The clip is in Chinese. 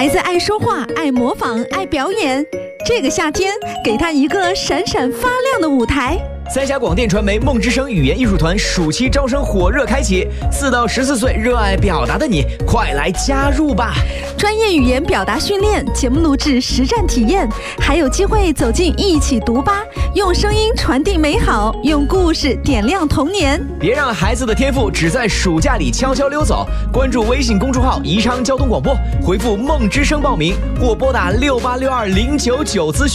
孩子爱说话，爱模仿，爱表演。这个夏天，给他一个闪闪发亮的舞台。 三峡广电传媒梦之声语言艺术团暑期招生火热开启，4到14岁热爱表达的你，快来加入吧！ 专业语言表达训练、节目录制、实战体验，还有机会走进一起读吧，用声音传递美好，用故事点亮童年。 别让孩子的天赋只在暑假里悄悄溜走。关注微信公众号宜昌交通广播，回复梦之声报名，或拨打68620999咨询。